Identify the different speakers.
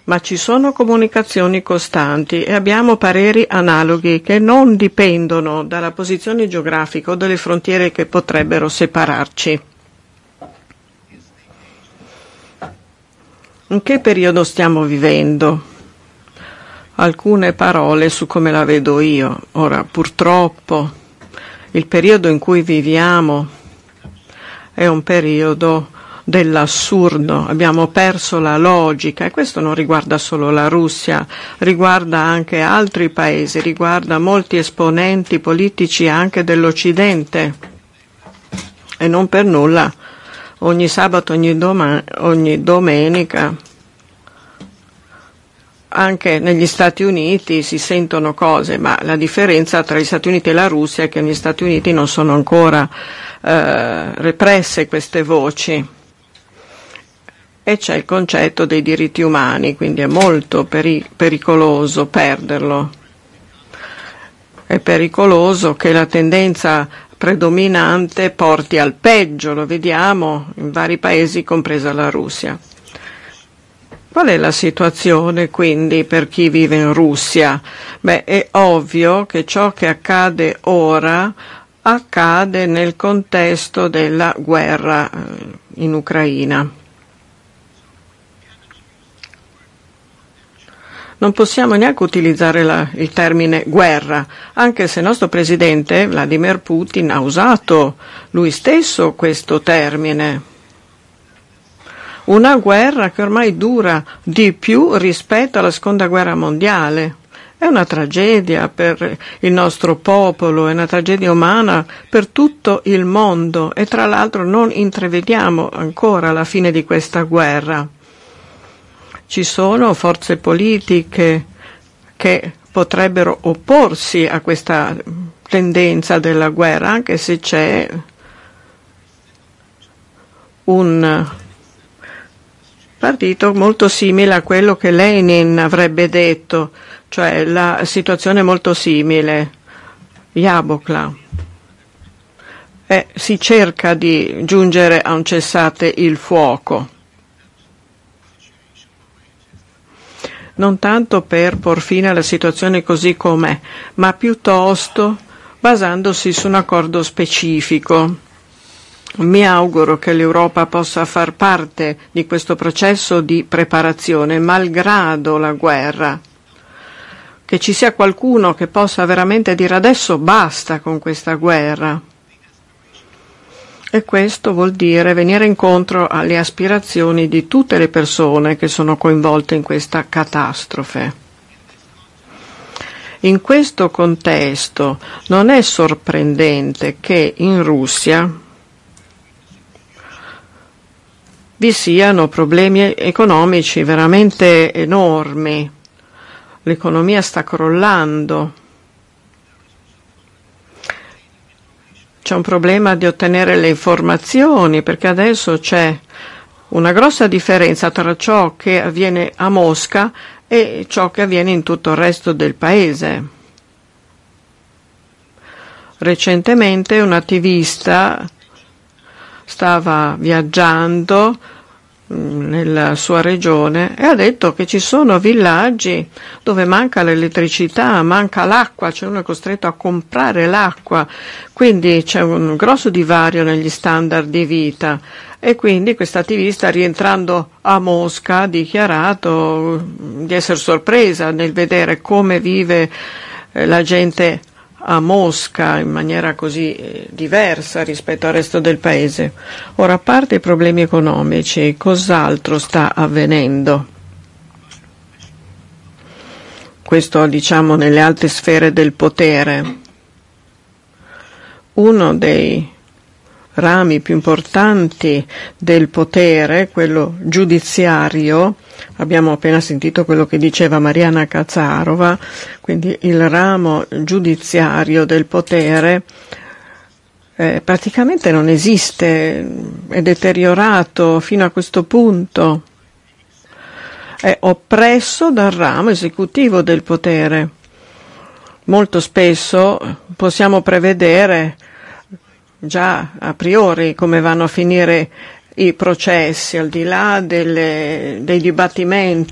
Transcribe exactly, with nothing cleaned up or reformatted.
Speaker 1: ma ci sono comunicazioni costanti e abbiamo pareri analoghi che non dipendono dalla posizione geografica o dalle frontiere che potrebbero separarci. In che periodo stiamo vivendo? Alcune parole su come la vedo io. Ora, purtroppo, il periodo in cui viviamo è un periodo dell'assurdo, abbiamo perso la logica e questo non riguarda solo la Russia, riguarda anche altri paesi, riguarda molti esponenti politici anche dell'Occidente e non per nulla ogni sabato, ogni, doma- ogni domenica anche negli Stati Uniti si sentono cose, ma la differenza tra gli Stati Uniti e la Russia è che negli Stati Uniti non sono ancora eh, represse queste voci. E c'è il concetto dei diritti umani, quindi è molto peri- pericoloso perderlo. È pericoloso che la tendenza predominante porti al peggio, lo vediamo in vari paesi, compresa la Russia. Qual è la situazione quindi per chi vive in Russia? Beh, è ovvio che ciò che accade ora accade nel contesto della guerra in Ucraina. Non possiamo neanche utilizzare la, il termine guerra, anche se il nostro presidente Vladimir Putin ha usato lui stesso questo termine. Una guerra che ormai dura di più rispetto alla seconda guerra mondiale. È una tragedia per il nostro popolo, è una tragedia umana per tutto il mondo e tra l'altro non intravediamo ancora la fine di questa guerra. Ci sono forze politiche che potrebbero opporsi a questa tendenza della guerra, anche se c'è un partito molto simile a quello che Lenin avrebbe detto, cioè la situazione è molto simile, Jabokla. E si cerca di giungere a un cessate il fuoco. Non tanto per por fine alla situazione così com'è, ma piuttosto basandosi su un accordo specifico. Mi auguro che l'Europa possa far parte di questo processo di preparazione, malgrado la guerra, che ci sia qualcuno che possa veramente dire adesso basta con questa guerra. E questo vuol dire venire incontro alle aspirazioni di tutte le persone che sono coinvolte in questa catastrofe. In questo contesto non è sorprendente che in Russia vi siano problemi economici veramente enormi. L'economia sta crollando. C'è un problema di ottenere le informazioni, perché adesso c'è una grossa differenza tra ciò che avviene a Mosca e ciò che avviene in tutto il resto del paese. Recentemente un attivista stava viaggiando nella sua regione e ha detto che ci sono villaggi dove manca l'elettricità, manca l'acqua, cioè uno è costretto a comprare l'acqua, quindi c'è un grosso divario negli standard di vita e quindi quest'attivista, rientrando a Mosca, ha dichiarato di essere sorpresa nel vedere come vive eh, la gente a Mosca in maniera così eh, diversa rispetto al resto del paese. Ora, a parte i problemi economici, cos'altro sta avvenendo? Questo diciamo nelle alte sfere del potere. Uno dei rami più importanti del potere, quello giudiziario, abbiamo appena sentito quello che diceva Mariana Katsarova, quindi il ramo giudiziario del potere eh, praticamente non esiste, è deteriorato fino a questo punto, è oppresso dal ramo esecutivo del potere. Molto spesso possiamo prevedere già a priori come vanno a finire i processi, al di là delle, dei dibattimenti